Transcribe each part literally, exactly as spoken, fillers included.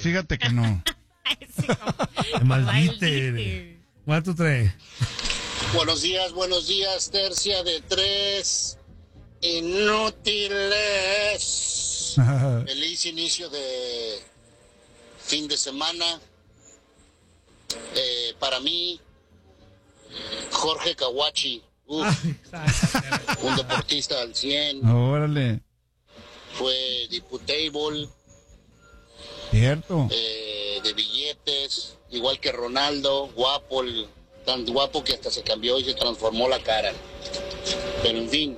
fíjate que no. Sí, como- Te maldite. ¿Cuánto trae? Buenos días, buenos días, tercia de tres. Inútiles. Feliz inicio de fin de semana. Eh, para mí, Jorge Kawachi, uf, un deportista al cien, Órale. fue diputable, Cierto. eh, de billetes, igual que Ronaldo, guapo, el- tan guapo que hasta se cambió y se transformó la cara. Pero en fin,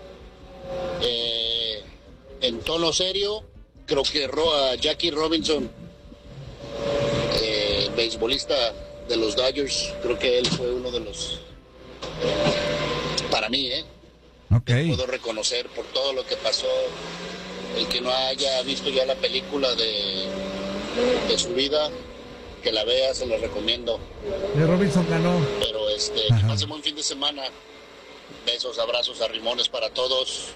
eh, en tono serio, creo que Ro- a Jackie Robinson, eh, beisbolista de los Dodgers, creo que él fue uno de los, para mí, ¿eh? Ok. Puedo reconocer por todo lo que pasó. El que no haya visto ya la película de, de su vida, que la vea, se lo recomiendo. De Robinson ganó. Pero este, que Ajá. pase buen fin de semana. Besos, abrazos, arrimones para todos.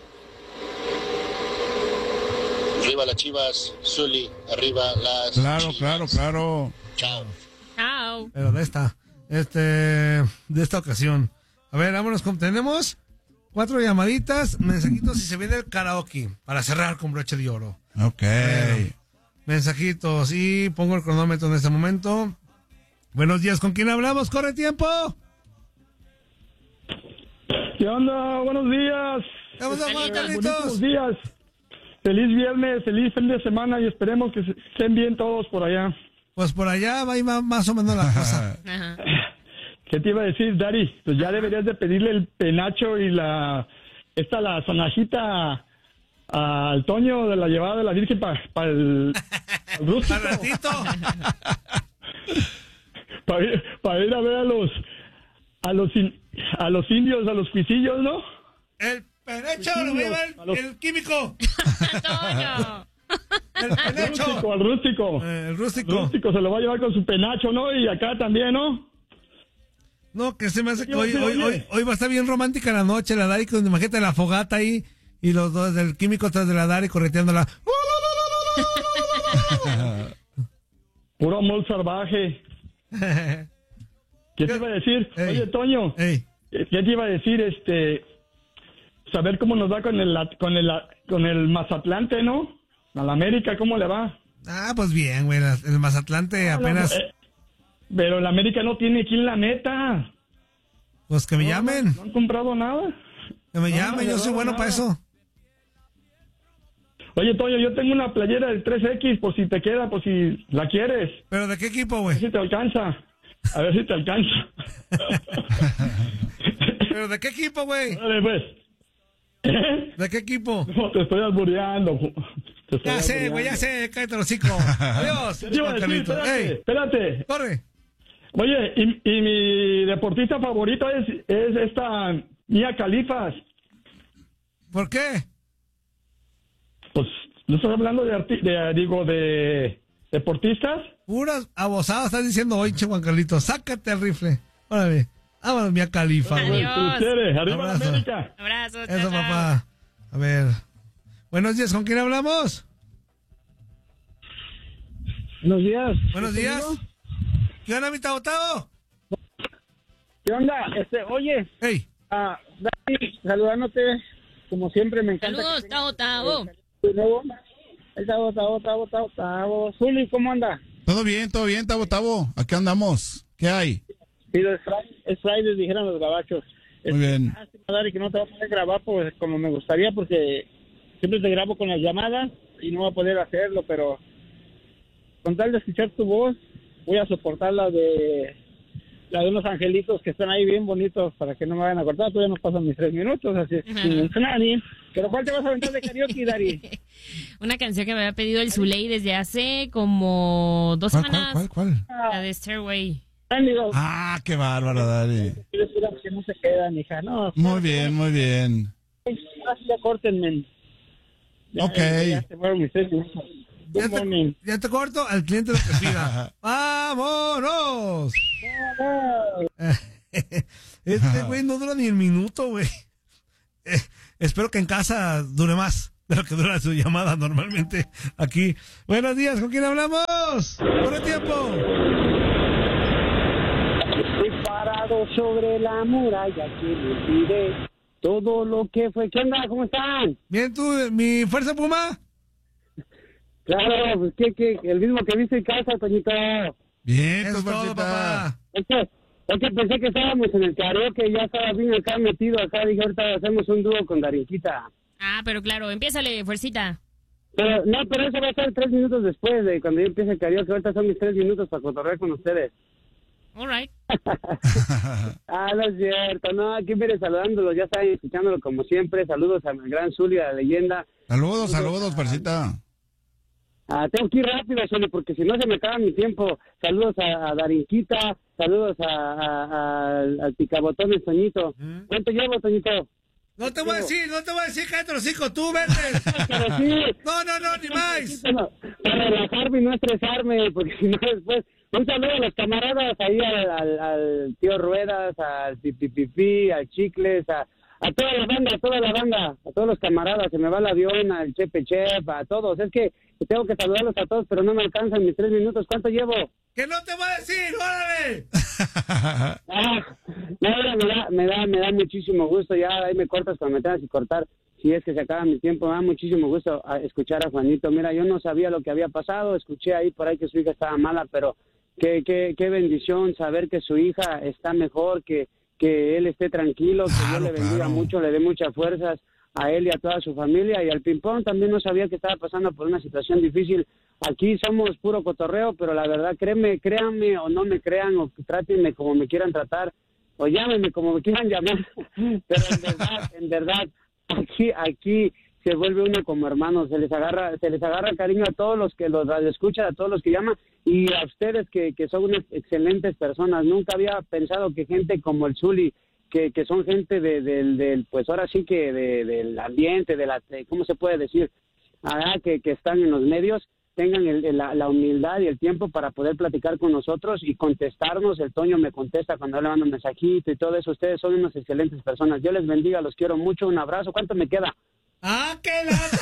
Arriba las Chivas, Zully, arriba las Claro, Chivas. claro, claro. Chao. Chao. Pero de esta, este, de esta ocasión. A ver, vámonos con, tenemos cuatro llamaditas, mensajitos y se viene el karaoke para cerrar con broche de oro. Ok. Bueno, mensajitos y pongo el cronómetro en este momento. Buenos días, ¿con quién hablamos? ¡Corre tiempo! ¿Qué onda? Buenos días. ¡Vamos a Juan Buenísimos Carlitos! días. Feliz viernes, feliz fin de semana y esperemos que se- estén bien todos por allá. Pues por allá va, ahí va más o menos la cosa. Ajá. ¿Qué te iba a decir, Dari? Pues ya deberías de pedirle el penacho y la esta la sonajita al Toño de la llevada de la Virgen para el pa'l rústico, ¡Al ratito! para ir, pa ir a ver a los a los in- a los indios, a los cuisillos, ¿no? ¡El penecho lo va a llevar A los- el químico! Toño. ¡El Al penecho! rústico, al rústico. Eh, el Al rústico. rústico se lo va a llevar con su penacho, ¿no? Y acá también, ¿no? No, que se me hace que Oye, hoy, hoy, oye. hoy, hoy va a estar bien romántica la noche, la Dari, con imagínate la fogata ahí, y los dos del químico tras de la Dari correteándola. Puro amor salvaje. ¿Qué te iba a decir? Ey. Oye, Toño, Ey, ¿qué te iba a decir? Este, saber cómo nos va con el con el con el Mazatlante, ¿no? A la América, ¿cómo le va? ah, pues bien, güey, la- el Mazatlante apenas, Eh, pero el América no tiene aquí en la meta. pues que me llamen, No han comprado nada. que me no, llamen, no, yo no, soy bueno nada. para eso. Oye, Toño, yo tengo una playera del tres equis, por si te queda, por si la quieres. ¿Pero de qué equipo, A güey? ver si te alcanza. A ver si te alcanza. ¿Pero de qué equipo, güey? Dale, pues. ¿Eh? ¿De qué equipo? No, te estoy albureando. Te estoy Ya sé, güey, ya albureando. sé, cállate el hocico. Adiós, ¿Qué te iba a Juan decir? Carlitos. Espérate, Ey, espérate. corre. Oye, y, y mi deportista favorito es, es esta Mia Khalifas. ¿Por qué? Pues, ¿no estás hablando de, arti- de digo, de deportistas? Puras abosadas estás diciendo hoy, che, Juan Carlitos. Sácate el rifle. Órale, vámonos, Mia Khalifa. Adiós. Pues, si lo quieres, arriba la Abrazo. América. Abrazos. Eso, chao, chao. papá. A ver. Buenos días, ¿con quién hablamos? Buenos días. Buenos días. ¿Qué onda, mi Tavo Tavo? ¿Qué onda? Este, oye, Ey, ah, Dani, saludándote, como siempre, me encanta. Saludos, que Tavo, tengas, Tavo. eh, de nuevo. El Tavo, Tavo, Tavo, Tavo, Tavo. Zuli, ¿cómo anda? Todo bien, todo bien, Tavo, Tavo. Aquí andamos. ¿Qué hay? Sí, es Friday, es Friday, dijeron los gabachos. Muy bien. Lástima, Dani, que no te voy a poder grabar pues, como me gustaría, porque siempre te grabo con las llamadas y no voy a poder hacerlo, pero con tal de escuchar tu voz, voy a soportar la de la de unos angelitos que están ahí bien bonitos para que no me vayan a cortar. Todavía no pasan mis tres minutos, así es. Dani, pero ¿cuál te vas a aventar de karaoke, Dari? Una canción que me había pedido el Zuley desde hace como dos ¿Cuál, semanas. cuál, cuál, cuál? La de Stairway. Digo, Ah, qué bárbaro, Dari. que no se quedan, hija, no. Muy bien, muy bien. Así ya córtenme. Ya, Ok. Ya, ya se fueron mis tres minutos. ya Good morning. te, ya te corto al cliente lo que pida. ¡Vámonos! Este güey no dura ni el minuto, güey. Eh, espero que en casa dure más de lo que dura su llamada normalmente aquí. Buenos días, ¿con quién hablamos? andamos? ¡Corre tiempo! Estoy parado sobre la muralla que me pide todo lo que fue. ¿Qué onda? ¿Cómo están? Bien, tú, mi fuerza Puma. Claro, pues que, que el mismo que viste en casa, Toñito. Bien, Eso tu es todo, fuercita. papá. Es que, es que pensé que estábamos en el karaoke, ya estaba bien acá metido acá, dije ahorita hacemos un dúo con Darinquita. Ah, pero claro, empiézale, fuercita. Pero, no, pero eso va a ser tres minutos después de cuando yo empiece el karaoke, ahorita son mis tres minutos para cotorrear con ustedes. All right. Ah, no es cierto, no, aquí mire saludándolo, ya saben, escuchándolo como siempre, saludos a mi gran Zuli, a la leyenda. Saludos, saludos, fuercita. Ah, tengo que ir rápido, Zuli, porque si no se me acaba mi tiempo. Saludos a, a Darinquita, saludos a, a, a- al picabotones, Toñito. ¿Cuánto llevo, Toñito? No te voy a decir, no te voy a decir, cállate los hijos, tú, vete. Pero sí, No, no, no, ni más. para para relajarme y no estresarme, porque si no después... Un saludo a los camaradas, ahí al, al, al tío Ruedas, al Pipipipi, al Chicles, a, a toda la banda, a toda la banda, a todos los camaradas, se me va el avión, al Chepe Chef, a todos. Es que tengo que saludarlos a todos, pero no me alcanzan mis tres minutos. ¿Cuánto llevo? Que no te voy a decir, órale. Ah, no, me da, me da, me da muchísimo gusto, ya ahí me cortas cuando me tengas que cortar. Si es que se acaba mi tiempo, me da muchísimo gusto a escuchar a Juanito. Mira, yo no sabía lo que había pasado, escuché ahí por ahí que su hija estaba mala, pero qué, qué, qué bendición saber que su hija está mejor, que, que él esté tranquilo, que Claro, Dios le bendiga claro. mucho, le dé muchas fuerzas a él y a toda su familia. Y al Pimpón también no sabía que estaba pasando por una situación difícil. Aquí somos puro cotorreo, pero la verdad, créeme, créanme o no me crean, o trátenme como me quieran tratar, o llámenme como me quieran llamar, pero en verdad, en verdad, aquí, aquí se vuelve uno como hermano, se les agarra, se les agarra cariño a todos los que los escuchan, a todos los que llaman, y a ustedes que, que son unas excelentes personas. Nunca había pensado que gente como el Zuli, que, que son gente de, del, del, pues ahora sí que de, del ambiente, de la, de, ¿cómo se puede decir? Ah, que, que están en los medios, tengan el, el- la, la humildad y el tiempo para poder platicar con nosotros y contestarnos. El Toño me contesta cuando le mando un mensajito y todo eso. Ustedes son unas excelentes personas. Dios les bendiga, los quiero mucho. Un abrazo. ¿Cuánto me queda? ¡Ah, qué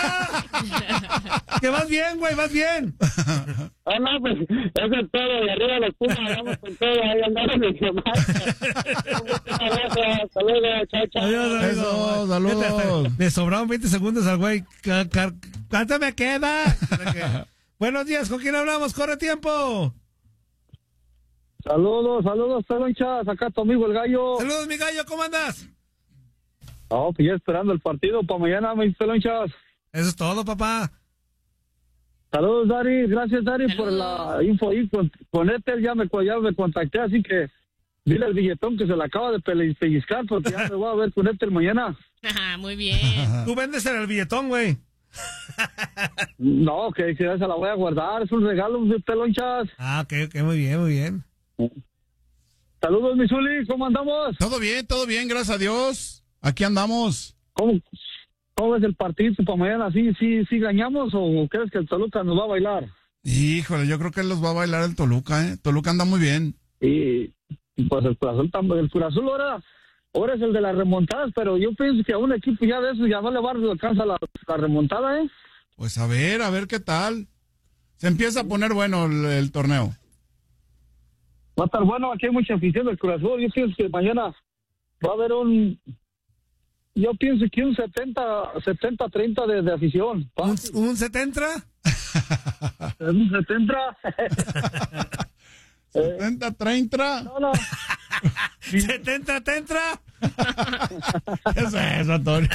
lata! Que vas bien, güey, vas bien. Ah, no, pues eso es todo. Y arriba los Pumas, vamos con todo. Ahí andamos en el mar. Un abrazo. Hasta luego. Chao, chao. Adiós, amigo. Eso, saludos. Fíjate, hasta- Le sobraron veinte segundos al güey. Ca- ca- ¿Cuánto me queda? Buenos días, ¿con quién hablamos? ¡Corre tiempo! Saludos, saludos, Pelonchas. Acá tu amigo el gallo. Saludos, mi gallo, ¿cómo andas? Oh, pues ya esperando el partido para mañana, mis Pelonchas. Eso es todo, papá. Saludos, Dari. Gracias, Dari, por Saludos. la info ahí con, con Ethel. Ya me, ya me contacté, así que dile al billetón que se le acaba de pele- pellizcar porque ya me voy a ver con Ethel mañana. Ajá, muy bien. Tú vendes en el billetón, güey. No, que, que se la voy a guardar. Es un regalo, mis Pelonchas. Ah, ok, ok, muy bien, muy bien. Saludos, mi Zuli. ¿Cómo andamos? Todo bien, todo bien, gracias a Dios. Aquí andamos. ¿Cómo, cómo es el partido para mañana? ¿Sí, sí, sí ganamos o crees que el Toluca nos va a bailar? Híjole, yo creo que los va a bailar el Toluca, ¿eh? Toluca anda muy bien. Y pues el Cruz Azul, tam- el Cruz Azul ahora, ahora es el de las remontadas, pero yo pienso que a un equipo ya de eso ya no le va a alcanzar la, la remontada, ¿eh? Pues a ver, a ver qué tal. Se empieza a poner bueno el, el torneo. Va a estar bueno, aquí hay mucha afición del Cruz Azul. Yo pienso que mañana va a haber un... Yo pienso que un setenta treinta de, de afición. ¿Un, Fácil. un setenta? Un setenta. setenta treinta. No, no. ¿setenta tentra? ¿Qué es eso, Antonio?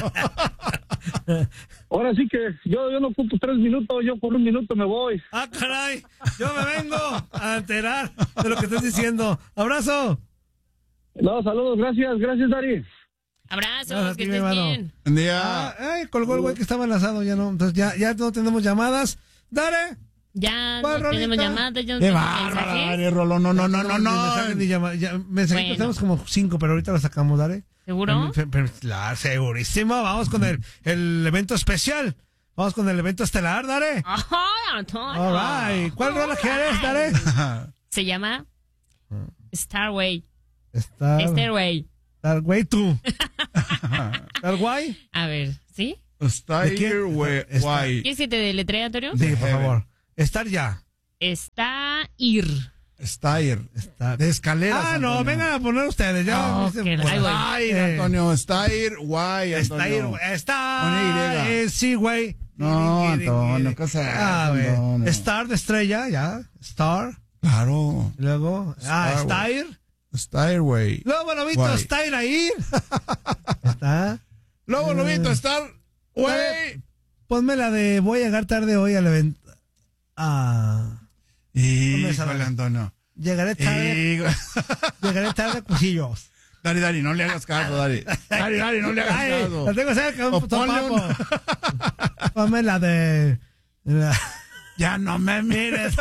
Ahora sí que yo, yo no ocupo tres minutos, yo por un minuto me voy. Ah, caray. Yo me vengo a enterar de lo que estás diciendo. Abrazo. No, saludos, gracias, gracias, Dari. Abrazos, Gracias a que ti, mi estés hermano. bien. Buen día. Ah, ay, colgó el güey que estaba enlazado, ya no. Entonces ya, ya no tenemos llamadas. Dale. Ya ¿Cuál no tenemos rolita? llamadas, ya no Qué tenemos bárbara, mensajes. Dani Rolón. No, no, no, no, Ni no. mensajes ni llama- ya, mensajitos Bueno. tenemos como cinco, pero ahorita los sacamos, dale. ¿Seguro? Pero- pero- claro, segurísimo. Vamos con el, el evento especial. Vamos con el evento estelar, dale. Ajá, Antonio. All right. ¿Cuál rola quieres, dale? Se llama Starway. Está. Stairway. Tal güey tú. Tal guay. A ver, ¿sí? ¿De Stay quién? here, we- Está- why? ¿Quieres que te deletree, Antonio? Sí, por favor. Estar ya. Está ir. Stair. Está- De escaleras. Ah, no, Antonio. vengan a poner ustedes. Ya. Oh, dice- que- pues, ahí voy. Stair, Eh. Antonio. Stair, guay, Está ahí, Antonio. está. Con Y. eh, sí, güey. No, Iri, iri, Antonio, iri. ¿qué haces, Ah, güey. Antonio? Star de estrella, ya. Star. Claro. Y luego. Ah, Star, Stair. Stair, güey. Luego, Lobito, Guay. Stair ahí. Está. Luego, Lobito, Star, güey. Ponme la de voy a llegar tarde hoy al evento. Ah. Híjole, esa. Antonio. Llegaré tarde. Híjole. Llegaré tarde, cuchillos. Dari, Dari, no le hagas caso, Dari. Dari, Dari, no le hagas Ay, caso. la tengo cerca, O un puto ponle un- papo. Ponme la de. la- Ya no me mires.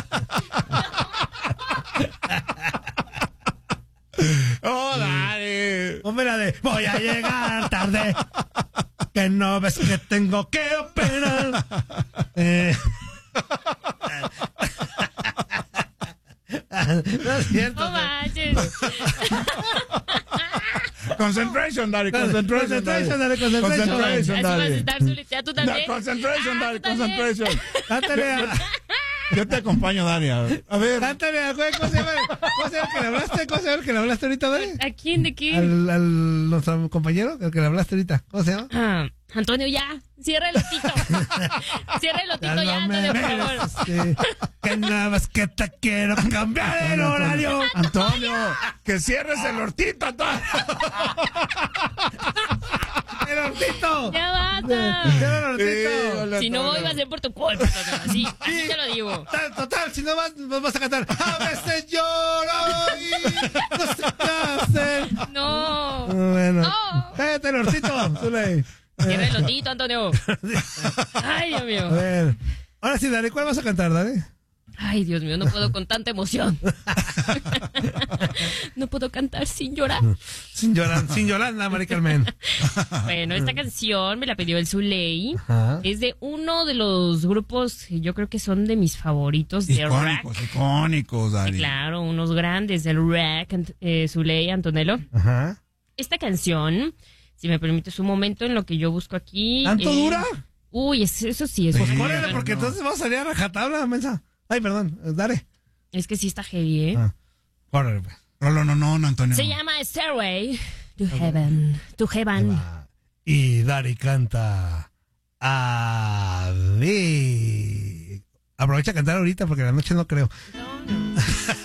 Oh, Dari. Ponme la de voy a llegar tarde. Que no ves que tengo que operar. Eh. No es cierto. No manches. Concentration, Dari, concentration, Dari. Concentration, Dari, concentration. Concentration, Así vas a Dari. estar, Zuli. Ya tú también. No, concentration, Ah, Dari, tú también. concentration. Cántale a, Yo te acompaño, Dari. A ver. A ver. cántale a, güey, ¿cómo se llama? ¿Cómo se llama el que le hablaste? ¿Cómo se llama el que le hablaste ahorita, Dari? ¿A quién? ¿De qué? Al, al nuestro compañero, el que le hablaste ahorita. ¿Cómo se llama? Ah, Antonio, ya. Cierra el lotito. Cierra el lotito ya, Antonio, por favor. Sí. Que nada más que te quiero cambiar el horario. Antonio, que cierres el hortito, Antonio. ¡El hortito! Ya basta. ¡Cierra el hortito! Híjole, Si no voy, va a ser por tu culpa, Antonio. Así, así te lo digo. Total, total, si no vas, nos vas a cantar. A veces lloro y no sé qué hacer. No. Bueno. No. Cállate el hortito, Zuley. Cierra el lotito, Antonio. Ay, Dios A mío. ver. Ahora sí, Dani, ¿cuál vas a cantar, Dani? Ay, Dios mío, no puedo con tanta emoción. No puedo cantar sin llorar. Sin Yolanda, sin Yolanda, Mari Carmen. Bueno, esta canción me la pidió el Zuley. Ajá. Es de uno de los grupos que yo creo que son de mis favoritos de rock. Icónicos, icónicos, Dari. Claro, unos grandes del rock, Ant- eh, Zuley, Antonello. Ajá. Esta canción, si me permites un momento en lo que yo busco aquí. ¿Tanto eh, dura? Uy, es- eso sí es. Pues muy córrele, bueno. porque entonces va a salir a rajatabla, mensa. Ay, perdón, dale. Es que sí está heavy, ¿eh? Ah. Córrele, pues. No, no, no, no, no, Antonio. Se llama Stairway to Heaven. To Heaven. Y Dari canta. A ver. Aprovecha a cantar ahorita porque en la noche no creo. No, no.